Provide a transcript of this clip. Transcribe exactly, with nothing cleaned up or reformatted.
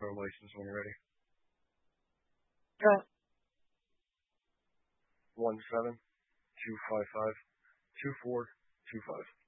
our license when you're ready. Go. One seven two five five two four two five.